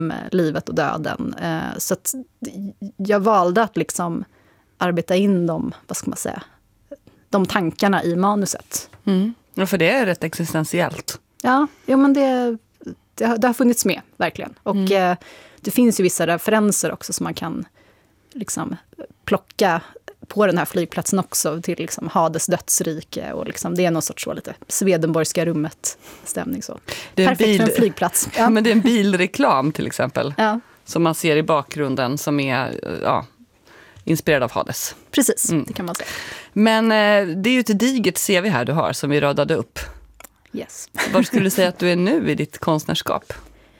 livet och döden. Så att jag valde att liksom arbeta in dem, vad ska man säga, de tankarna i manuset. Ja, för det är rätt existentiellt. Ja, men det har funnits med, verkligen. Och det finns ju vissa referenser också som man kan liksom plocka på den här flygplatsen också till liksom Hades dödsrike. Och liksom, det är någon sorts så lite Swedenborgska rummet-stämning. Så. Det är perfekt för en flygplats. Ja, men det är en bilreklam till exempel. Ja. Som man ser i bakgrunden som är inspirerad av Hades. Precis, det kan man säga. Men det är ju ett digert CV här du har som vi radade upp. Yes. Var skulle du säga att du är nu i ditt konstnärskap?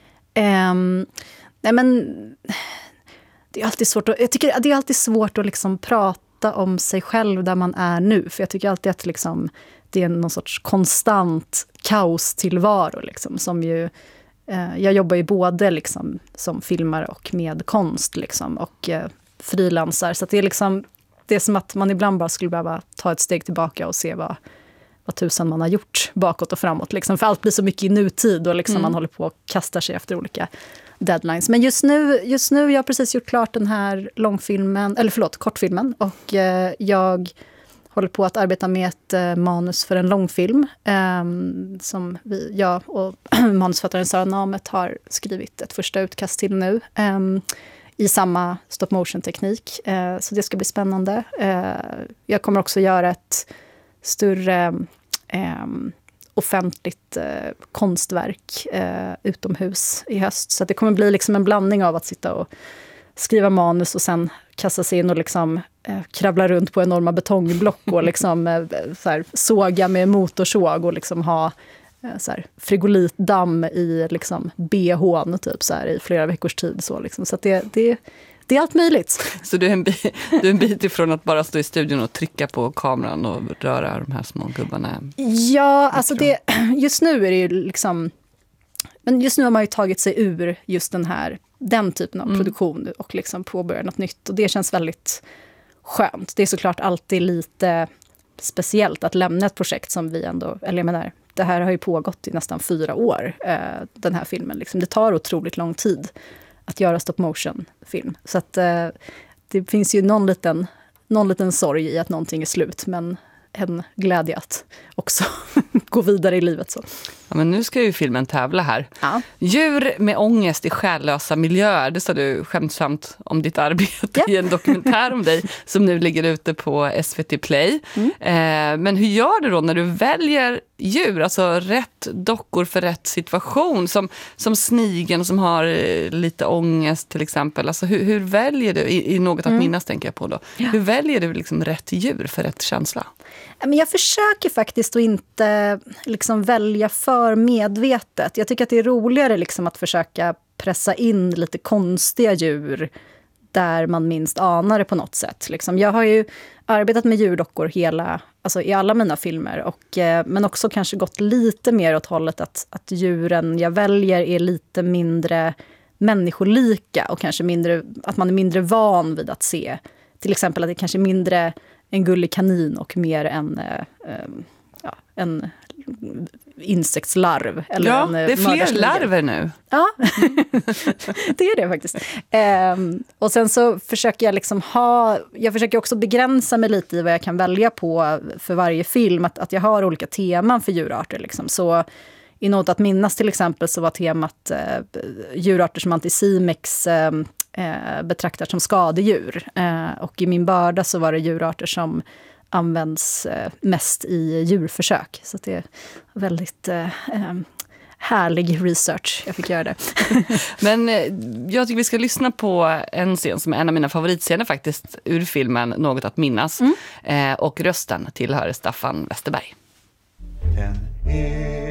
Nej men det är alltid svårt jag tycker det är alltid svårt att liksom prata om sig själv där man är nu, för jag tycker alltid att liksom det är någon sorts konstant kaostillvaro liksom, som ju jag jobbar ju både liksom som filmare och med konst liksom, och frilansar, så att det är liksom det är som att man ibland bara skulle behöva ta ett steg tillbaka och se vad tusen man har gjort bakåt och framåt. Liksom. För allt blir så mycket i nutid och liksom man håller på och kastar sig efter olika deadlines. Men just nu jag har precis gjort klart den här kortfilmen. Och jag håller på att arbeta med ett manus för en långfilm som jag och manusförfattaren Sara Namet har skrivit ett första utkast till nu. I samma stop motion-teknik. Så det ska bli spännande. Jag kommer också göra ett större offentligt konstverk utomhus i höst. Så att det kommer bli liksom en blandning av att sitta och skriva manus och sen kasta sig in och liksom kravla runt på enorma betongblock och liksom så här, såga med motorsåg och liksom ha så här, frigolitdamm i liksom BH:n typ så här, i flera veckors tid. Så, liksom. Så att det är allt möjligt. Så du är en bit ifrån att bara stå i studion och trycka på kameran och röra de här små gubbarna? Ja, alltså just nu är det ju liksom... Men just nu har man ju tagit sig ur just den typen av produktion och liksom påbörjat något nytt. Och det känns väldigt skönt. Det är såklart alltid lite speciellt att lämna ett projekt som vi ändå... Eller jag menar, det här har ju pågått i nästan 4 år, den här filmen. Liksom. Det tar otroligt lång tid att göra stop motion-film. Så att det finns ju någon liten sorg i att någonting är slut, men en glädje att också gå vidare i livet. Så. Ja, men nu ska ju filmen tävla här. Ja. Djur med ångest i själlösa miljöer. Det sa du skämtsamt om ditt arbete i en dokumentär om dig som nu ligger ute på SVT Play. Men hur gör du då när du väljer djur? Alltså rätt dockor för rätt situation. Som snigeln som har lite ångest till exempel. Alltså hur väljer du, i något att minnas tänker jag på då. Ja. Hur väljer du liksom rätt djur för rätt känsla? Men jag försöker faktiskt att inte liksom välja för medvetet. Jag tycker att det är roligare liksom att försöka pressa in lite konstiga djur där man minst anar det på något sätt. Liksom. Jag har ju arbetat med djurdockor i alla mina filmer. Men också kanske gått lite mer åt hållet att djuren jag väljer är lite mindre människolika. Och kanske att man är mindre van vid att se. Till exempel att det kanske är mindre en gullig kanin och mer en insektslarv. Eller det är fler larver nu. Ja, det är det faktiskt. Och sen så försöker jag liksom jag försöker också begränsa mig lite i vad jag kan välja på för varje film. Att jag har olika teman för djurarter. Liksom. Så i något att minnas till exempel så var temat djurarter som Anticimex betraktar som skadedjur. Och i min börda så var det djurarter som används mest i djurförsök. Så det är väldigt härlig research jag fick göra det. Men jag tycker vi ska lyssna på en scen som är en av mina favoritscener faktiskt ur filmen Något att minnas. Och rösten tillhör Staffan Westerberg.